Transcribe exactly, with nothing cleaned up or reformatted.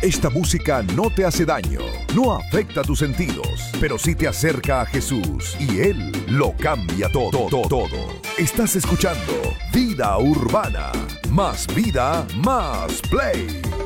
Esta música no te hace daño, no afecta tus sentidos, pero sí te acerca a Jesús y Él lo cambia todo, todo, todo. Estás escuchando Vida Urbana. Más vida, más play.